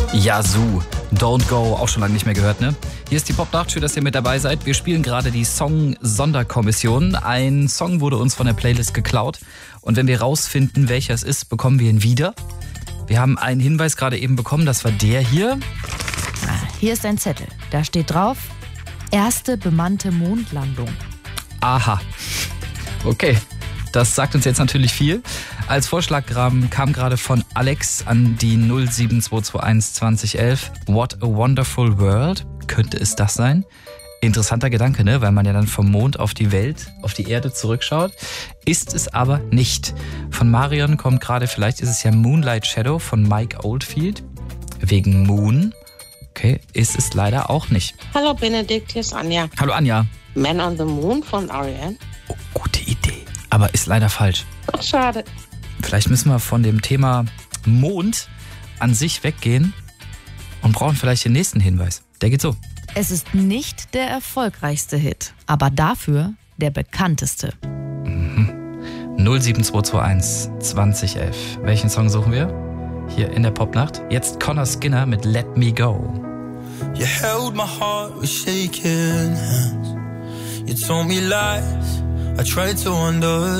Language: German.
Yazoo, Don't Go, auch schon lange nicht mehr gehört, ne? Hier ist die Popnacht, schön, dass ihr mit dabei seid. Wir spielen gerade die Song-Sonderkommission. Ein Song wurde uns von der Playlist geklaut. Und wenn wir rausfinden, welcher es ist, bekommen wir ihn wieder. Wir haben einen Hinweis gerade eben bekommen, das war der hier. Hier ist ein Zettel. Da steht drauf: erste bemannte Mondlandung. Aha. Okay, das sagt uns jetzt natürlich viel. Als Vorschlag kam gerade von Alex an die 07221 2011. What a wonderful world. Könnte es das sein? Interessanter Gedanke, ne? Weil man ja dann vom Mond auf die Welt, auf die Erde zurückschaut. Ist es aber nicht. Von Marion kommt gerade, vielleicht ist es ja Moonlight Shadow von Mike Oldfield. Wegen Moon. Okay, ist es leider auch nicht. Hallo Benedikt, hier ist Anja. Hallo Anja. Man on the Moon von R.E.M. Oh, gute Idee. Aber ist leider falsch. Ach, schade. Vielleicht müssen wir von dem Thema Mond an sich weggehen und brauchen vielleicht den nächsten Hinweis. Der geht so. Es ist nicht der erfolgreichste Hit, aber dafür der bekannteste. 07221 2011. Welchen Song suchen wir? Hier in der Popnacht. Jetzt Connor Skinner mit Let Me Go. You held my heart with shaking hands. You told me lies. I tried to